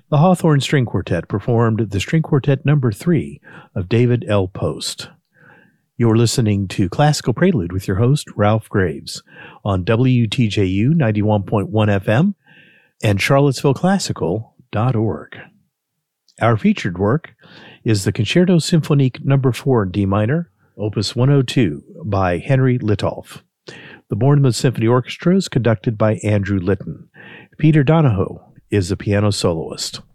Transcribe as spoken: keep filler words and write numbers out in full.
The Hawthorne String Quartet performed the String Quartet number three of David L. Post. You're listening to Classical Prelude with your host, Ralph Graves, on W T J U ninety-one point one F M and charlottesville classical dot org. Our featured work is the Concerto Symphonique number four in D minor, Opus one oh two by Henry Littolf. The Bournemouth Symphony Orchestra is conducted by Andrew Litton. Peter Donahoe is the piano soloist.